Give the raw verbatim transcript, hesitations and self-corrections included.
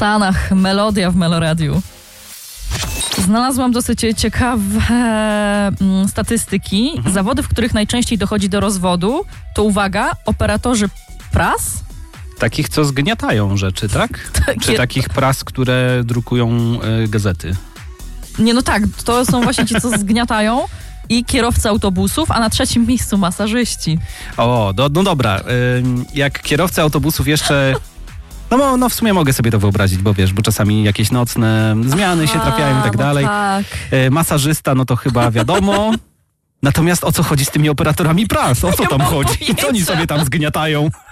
Sanach, melodia w Meloradiu. Znalazłam dosyć ciekawe mm, statystyki. Mhm. Zawody, w których najczęściej dochodzi do rozwodu, to uwaga, operatorzy pras. Takich, co zgniatają rzeczy, tak? Takie... Czy takich pras, które drukują y, gazety? Nie, no tak, to są właśnie ci, co zgniatają. I kierowcy autobusów, a na trzecim miejscu masażyści. O, do, no dobra. Y, jak kierowcy autobusów jeszcze... No, no w sumie mogę sobie to wyobrazić, bo wiesz, bo czasami jakieś nocne zmiany się trafiają i tak no dalej. Tak. Y, masażysta, no to chyba wiadomo. Natomiast o co chodzi z tymi operatorami pras? O co tam chodzi? Co oni sobie tam zgniatają?